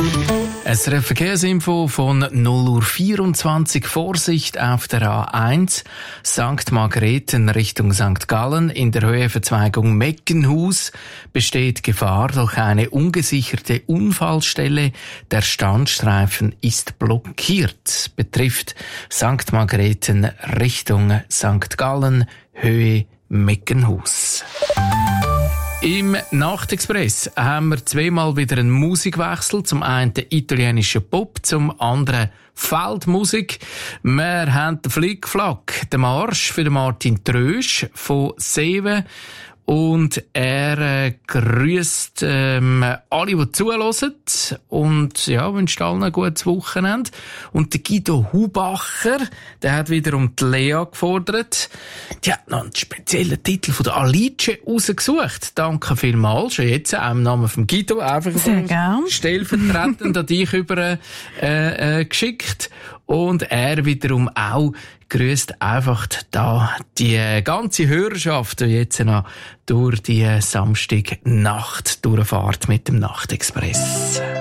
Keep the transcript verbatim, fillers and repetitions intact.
Es ist eine Verkehrsinfo von null Uhr vierundzwanzig. Vorsicht auf der A eins. Sankt Margrethen Richtung Sankt Gallen. In der Höheverzweigung Meckenhus besteht Gefahr durch eine ungesicherte Unfallstelle. Der Standstreifen ist blockiert. Betrifft Sankt Margrethen Richtung Sankt Gallen, Höhe Meckenhus. Im Nachtexpress haben wir zweimal wieder einen Musikwechsel. Zum einen italienischen Pop, zum anderen Feldmusik. Wir haben den Flickflack, den Marsch für den Martin Trösch von Seven. Und er äh, grüßt ähm, alle, die zuhören. Und ja, wünscht allen ein gutes Wochenende. Und der Guido Hubacher, der hat wiederum die Lea gefordert. Die hat noch einen speziellen Titel von der Alice rausgesucht. Danke vielmals. Schon jetzt auch im Namen von Guido einfach Sehr gern. stellvertretend an dich über äh, äh, geschickt. Und er wiederum auch grüßt einfach da die ganze Hörerschaft, die jetzt noch durch die Samstagnacht durchfahrt mit dem Nachtexpress.